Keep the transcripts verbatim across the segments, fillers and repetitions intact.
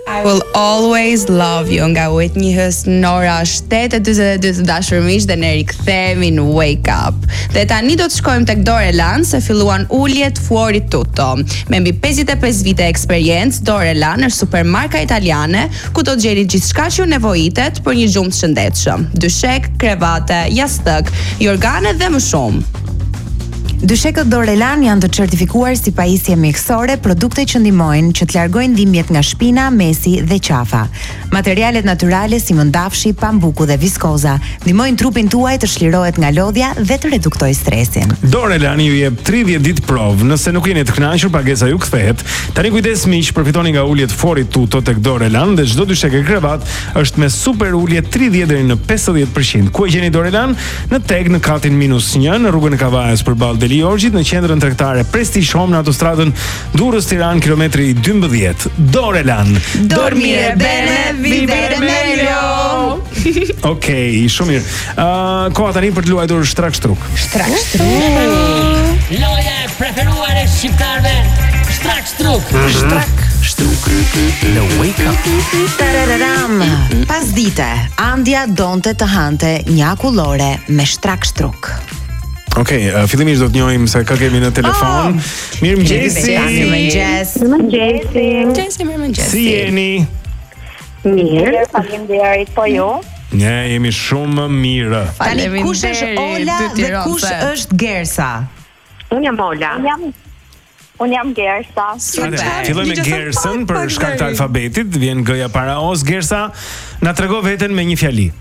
I will always love you nga Whitney Nora shtet e dyzet e dy të dashur miq dhe ne rikthehemi në Wake Up. Dhe tani do të shkojmë tek Dorelan se filluan uljet Fuori Tutto. Me mbi pesëdhjetë e pesë vite eksperiencë, Dorelan është supermarka italiane ku do të gjeni gjithçka që ju nevojitet për një gjumë të shëndetshëm. Dyshek, krevate, jastëk, jorgane dhe më shumë. Dyshekët Dorelan janë të certifikuar si pajisje mjekësore, produkte që ndihmojnë që të largojnë dhimbjet nga shpina, mesi dhe qafa. Materialet natyrale si mëndafshi, pambuku dhe viskoza ndihmojnë trupin tuaj të shlirohet nga lodhja dhe të reduktojë stresin. Dorelan ju jep tridhjetë ditë provë. Nëse nuk jeni të kënaqur, pagesa ju kthehet. Tani kujdes miq, përfitoni nga uljet Fuori Tutto tek Dorelan dhe çdo dyshek e krevat është me super ulje tridhjetë deri në pesëdhjetë përqind. Ku e gjeni Dorelan? Në Teg në katin minus një, në rrugën e Kavajës përballë Liorgjit, në qendrën tregtare Prestige Home në autostradën Durrës-Tiranë kilometri dymbëdhjetë. Dorelan. Dormire bene, vivere meglio. Okej, shumë mirë. Uh, koha tani për të luajtur shtrak shtruk. Shtrak shtruk. Loja e preferuar e shqiptarëve, shtrak shtruk. Shtrak shtruk. The Wake Up. Tararam. Pas dite, Andja donte të hante një akullore me shtrak shtruk. Okej, okay, uh, fillimisht do të njohim se kë kemi në telefon. Oh, Mirëmëngjesi. Mirëmëngjes. Mirëmëngjesi. Mirëmëngjes, mirëmëngjes. Si jeni? Mirë, faleminderit, po ju? Ne jemi shumë mirë. Tani kush është Ola dhe kush është Gersa? Unë jam Ola. Unë jam Unë jam Gersa. Super. Fillojmë me Gersën për shkak të alfabetit, vjen G-ja para O-s. Gersa, na trego veten me një fjali.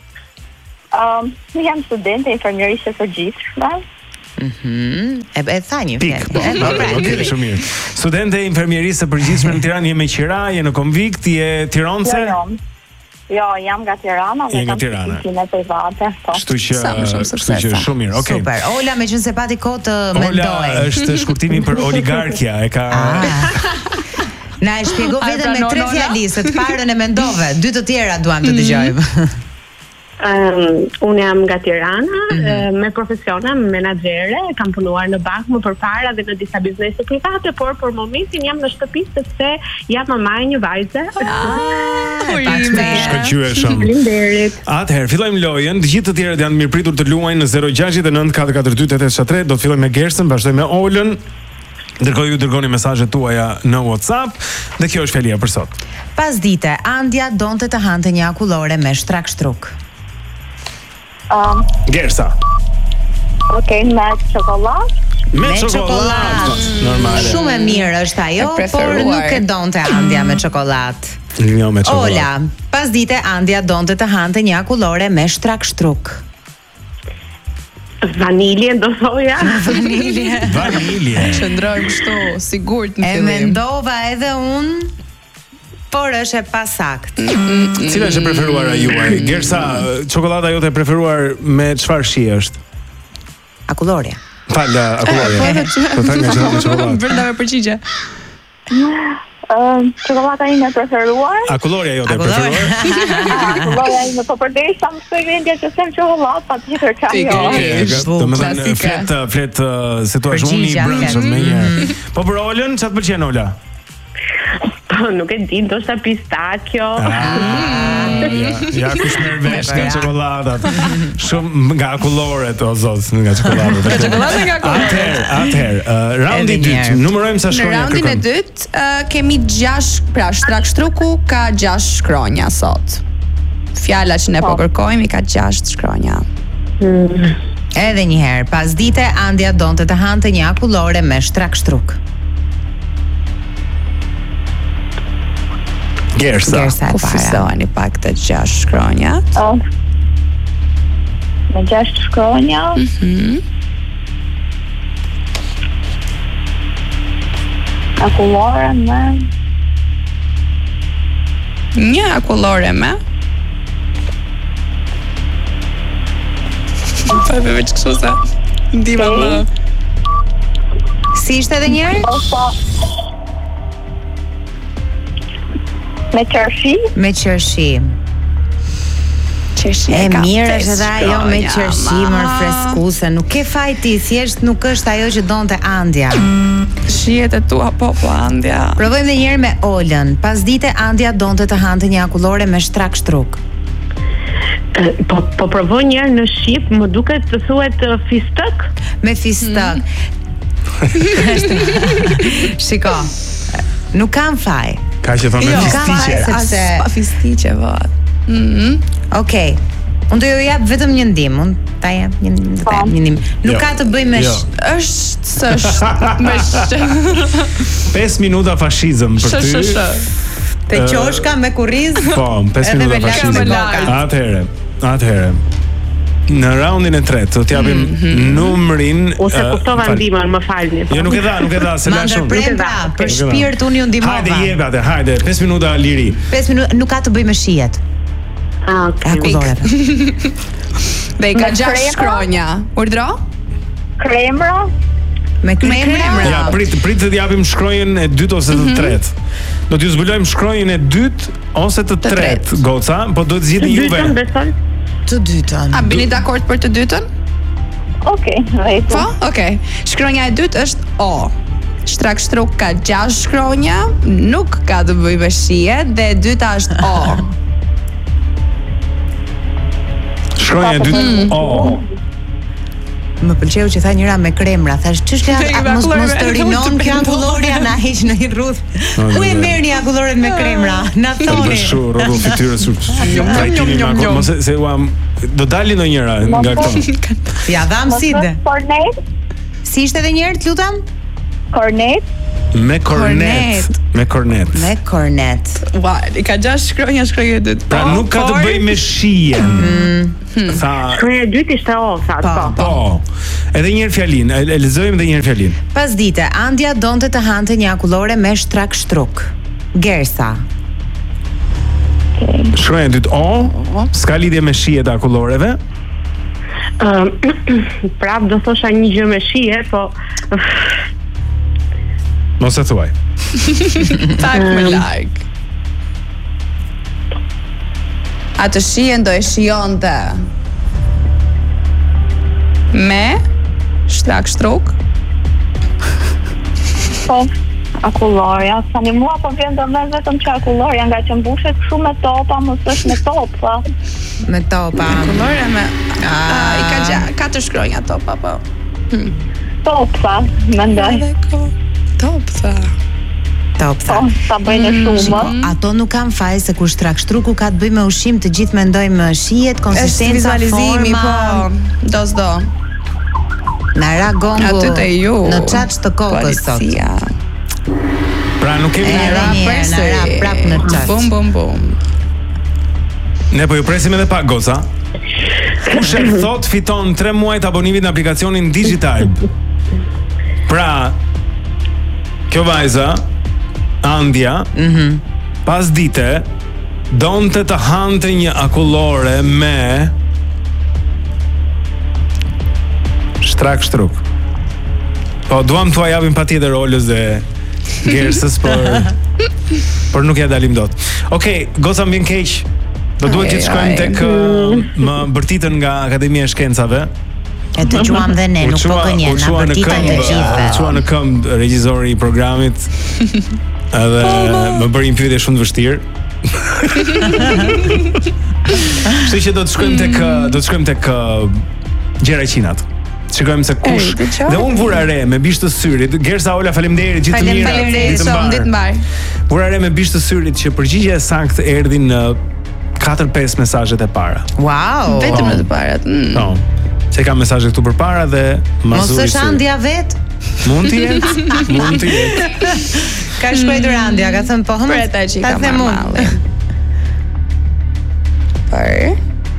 Um, jam studente e infermierisë së përgjithshme. Mhm. E e tha një Pik, fjalë. po, E, po, pra, okej, dy. shumë mirë. Studente e infermierisë së përgjithshme në Tiranë, je me qira, je në Konvikt, je tironse? Jo, jo. Jo, jam nga Tirana, Je me nga kam Tirana. stime private, po. Kështu që, Sa më shumë kështu që suksesa. shumë mirë. Okej. Super. Ola me qenë se pati kohë të Ola mendoj. është shkurtimi për oligarkia, e ka Na e shpjegoj A e vetëm me pranon tre Ola? fjali, se të parën e mendove, dy të tjera duam të dëgjojmë. Um, unë jam nga Tirana, mm-hmm. me profesionem menaxhere, kam punuar në bank më përpara dhe në disa biznese private, por për momentin jam në shtëpi sepse jam mama e një vajze. shkëlqyeshëm. Faleminderit. Atëherë, fillojmë lojën. Të gjithë të tjerët janë mirëpritur të luajnë në zero gjasht e nëntë katër katër dy tetë shtat tre. Do të fillojmë me Gersën, vazhdojmë me Olën. Ndërkohë ju dërgoni mesazhet tuaja në WhatsApp dhe kjo është fjalia për sot. Pas dite, Andja donte të hante një akullore me shtrak shtruk. Um, Gersa. Okej, me çokoladë. Me, Me çokoladë. çokoladë. Normale. Shumë e mirë është ajo, E por preferuar. nuk e donte Andja me çokoladë. Jo me çokoladë. Ola, pas dite Andja donte të hante një akullore me shtrak shtruk. Vanilje do thoja. Vanilje. Vanilje. Qëndrojmë kështu, sigurt në E fillim. mendova edhe unë, por është e pasakt. Cila është e preferuara juaj? Gersa, çokolada jote e preferuar me çfarë shi është? Akullorja. Fal, akullore. Po thënë nga çfarë me çokoladë. Brenda me përgjigje. Um, çokolada ime e preferuar. Akulloria jote e Akullore. preferuar? Çokolada ime po përderisa më shkoj vendja që sem çokoladë, patjetër ka jo. Okej, Zhvuk, domethënë klasike. flet flet uh, si thua unë i Përgjigja, brendshëm flet. me një. Po për Olën, çfarë të pëlqen Ola? Po, nuk e di, ndoshta pistachio. Ah, ja, ja kush merr vesh nga çokoladat. Shumë nga akulloret o zot, nga çokoladat. Nga çokolada nga akulloret. Atëherë, atëherë, uh, raundi i Edhe një dytë. herë. Numërojmë sa Në shkronja raundin e kërkon. dytë uh, kemi gjashtë, pra shtrak shtruku ka gjashtë shkronja sot. Fjala që ne po kërkojmë i ka gjashtë shkronja. Edhe një herë, pas dite Andja donte të hante një akullore me shtrak shtruk. Gersa. Gersa e para. Kufizoheni pak të gjashtë shkronjat. Oh. Me gjashtë shkronja. Akullore me Një akullore me. Pa me veç kështu sa ndima më. Si ishte edhe një herë? ose me qërshi. Me qërshi. qershi E ka mirë pesë është edhe ajo me shkronja, qershimër mama. freskuse. Nuk ke fajti, thjesht nuk është ajo që donte Andja. Shihet e tua po po Andja. Provojmë edhe një herë me Olën. Pas dite Andja donte të hante një akullore me shtrak shtruk. Po po provoj një herë në shqip, më duket të thuhet uh, fistëk. Me fistak. Shiko. Nuk kam faj. Ka që thonë Jo, me ka fistiqe. vaj, sepse- Pa fistiqe vot. Mhm. Okej. Unë do ju jap vetëm një ndim, unë ta jap një do ta jap një ndim. Nuk Jo. ka të bëjë me Jo. sh- Është s'është me sh. pesë minuta fashizëm për Sh sh ty. sh. te qoshka me kurriz. Po, pesë Edhe me minuta lakë fashizëm. me koka. Atëherë, atëherë. Në raundin e tretë do t'japim numrin. Ose ë, kuptova fal- ndihmën, më falni. Jo, nuk e dha, nuk e dha, se Ma la shumë. ndërprem pra, për Nuk e dha. shpirt unë ju ndihmova. Hajde jep atë, hajde, pesë minuta liri. pesë minuta nuk ka të bëjë me shijet. Ah, okay. Akulloreve. Dhe i ka Me gjashtë krema? shkronja. Urdhro? Kremra, Me kremra. kremra. Ja, prit, prit të t'japim shkronjën e dytë ose të tretë. Do t'ju zbulojmë shkronjën e dytë ose të tretë, tretë. goca, po do të zgjidhni juve. Dytën besoj. Të dytën. A bini dakord për të dytën? okay, vejtë. Po, okej. Shkronja e dytë është O. Shtrak shtruk ka gjashtë shkronja, nuk ka të bëjë me shije dhe e dyta është O. Shkronja e dytë, o. Më pëlqeu që tha njëra me kremra. Thash, ç'është Te i ja mos akullore mos me- të rinon kjo akullorja na hiq në një rrudh. Ku e merrni akulloret me kremra? Na Të thoni. bësh shu, rrotull fytyrës su. Trajtimi me akull, mos e- se uam do dalin ndonjëra nga këto. Ja dham si dhe. Kornet, Si ishte edhe një herë, të lutem? kornet, Me kornet, me kornet. Me kornet. Ua, i ka gjashtë shkronja, shkronja e dytë. Pra Po, nuk ka të por- bëj me shijen. Tha, Shkronja e dytë ishte O, sa po. po. Edhe një herë fjalin, e e lexojmë edhe një herë fjalin. Pas dite, Andja donte të hante një akullore me shtrak shtruk. Gersa. Shkronja e dytë O, s'ka lidhje me shijet e akulloreve. Ëm, prap do thosha një gjë me shije, po Mos e thuaj. Tak më larg. Atë shijen do e shijonte me shtrak shtruk. po, akullorja. Tani mua po vjen do me vetëm që akullorja, nga që mbushet kështu me topa, mos është me topa. Me topa. Kolore me Ah. i ka gja, katër shkronja topa po. Topa, mendoj. Edhe ko. Top tha. Top Po, tha. ta bëjnë shumë. Shiko, ato nuk kanë faj se kur shtrak shtruku ka të bëjë me ushqim, të gjithë mendojmë shijet, Është konsistenca, vizualizimi forma. po. Do s'do. Na ra gongu. Aty te ju. Në çaç të kokës sot. Policia. Pra nuk kemi E, ne, ra një herë, na ra prap në çaç. Bum bum bum. ne po ju presim edhe pak goca. Kush e thot fiton tre muaj të abonimit në aplikacionin Digital. Pra, kjo vajza, Andja, pas dite, donte të hante një akullore me shtrak shtruk. Po, duam t'ua japim pa tjetër Olës dhe Gersës, por por nuk ja dalim dot. Okej, goca mbien keq. Do duhet që të shkojmë Aj, tek uh, më bërtitën nga Akademia e Shkencave. E dëgjuam dhe ne, nuk po gënjen, na bërtitën të U gjithëve. çua në këmbë regjizori i programit. Edhe më bëri një pyetje shumë të vështirë. Kështu që do të shkojmë tek uh, do të shkojmë tek uh, gjera qinat. Shikojmë se kush. Ej, dëgjoj. Dhe unë vura re me bish të syrit. Gersa Ola, faleminderit, gjithë të Falem mirë. faleminderit ditë shumë, mbar. ditë mbar. Vura re me bish të syrit që përgjigjja e saktë erdhi në katër pesë mesazhet e para. Wow. Vetëm në të parat. Mm. Po. Se kam mesazhe këtu përpara dhe Mos mazuri është syri. Andja vet? Mund të jetë, mund të jetë. Ka shkruar Andja, ka thënë po, hëm. Për ata që i ta ka them marrë unë. malli. Por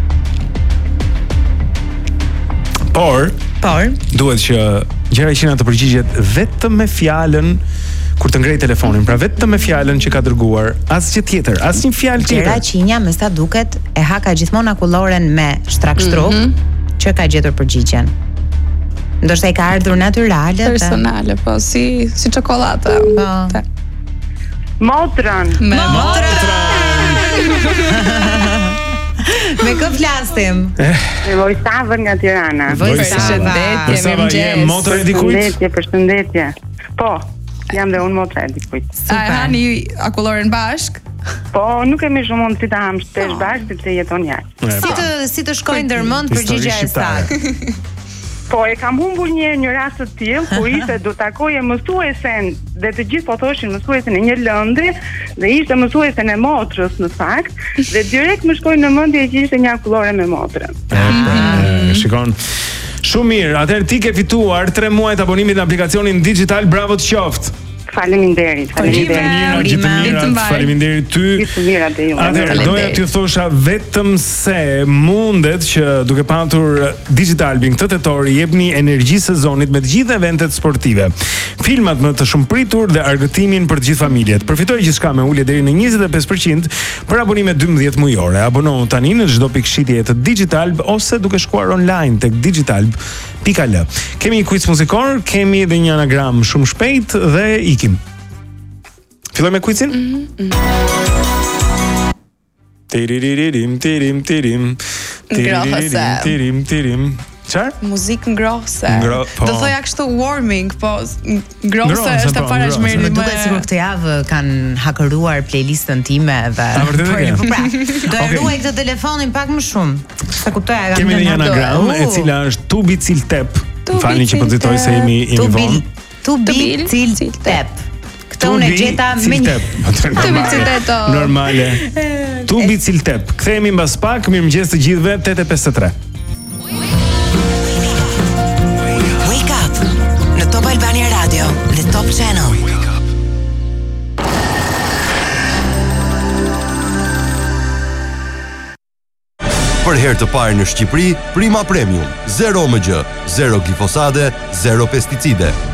Por Por, duhet që gjera qina të përgjigjet vetëm me fjalën kur të ngrej telefonin, pra vetëm me fjalën që ka dërguar, asgjë tjetër, asnjë fjalë Gjera tjetër. Qinja me sa duket e haka gjithmonë akulloren me shtrak shtruk, që ka gjetur përgjigjen. Ndoshta i ka ardhur natyrale. dhe- personale, po si si çokoladata. Po. Ta- Motrën. Me Motra! Me kë flasim? Vojsava nga Tirana. Vojsava. Vojsava, je motra e dikujt? Përshëndetje, përshëndetje. Po, jam dhe unë motra e dikujt. A e hani akulloren bashk? Po, nuk kemi shumë mund si ta ham shtesh bashkë, sepse jeton jashtë. Si të si të shkojë ndërmend përgjigjja e saj. Po, e kam humbur një një rast të tillë ku ishte do takoje mësuesen dhe të gjithë po thoshin mësuesen e një lëndri dhe ishte mësuesen e motrës në fakt dhe direkt më shkoi në mendje që ishte një akullore me motrën. Mm-hmm. Shikon. Shumë mirë, atëherë ti ke fituar tre muaj të abonimit në aplikacionin digital. Bravo të qoftë. Faleminderit. Faleminderit. Gjithë të mirat. Faleminderit ty. Gjithë të mirat e ju. Atëherë doja t'ju thosha vetëm se mundet që duke patur Digitalbin këtë tetor jepni energji sezonit me të gjithë eventet sportive. Filmat më të shumëpritur dhe argëtimin për të gjithë familjet. Përfitoj gjithçka me ulje deri në njëzet e pesë përqind për abonime dymbëdhjetë mujore. Abonohu tani në çdo pikëshitje të Digitalb ose duke shkuar online tek digitalb pikë al. Kemi një quiz muzikor, kemi edhe një anagram shumë shpejt dhe ikim. Filloj me quizin? Mm-hmm. Tiririm, tirim, tirim. Ngrohse. Tirim, tirim. Çfarë? Muzikë ngrohse. Ngro, po. Do thoja kështu warming, po ngrohse Ngrohse, është po, e para ngrohse. shmerri Më më. duket sikur këtë javë kanë hakeruar playlistën time dhe A, vërtet e ke? Po pra, do e Okej. ruaj këtë telefonin pak më shumë. Sa kuptoj, e kam Kemi një lënë ato. anagram e Uh, cila është Tubi Ciltep. Tubi Falni që po nxitoj se jemi jemi Tubil, vonë. tubil, Tubil, cil, tep. Këtë unë e gjeta me një. Tubi Ciltep. Normale. Tubi Ciltep. Kthehemi mbas pak. Mirëmëngjes të gjithëve. tetë e pesëdhjetë e tre. Wake up në Top Albania Radio dhe Top Channel. Për herë të parë në Shqipëri, Prima Premium, zero M G, zero glifosate, zero pesticide.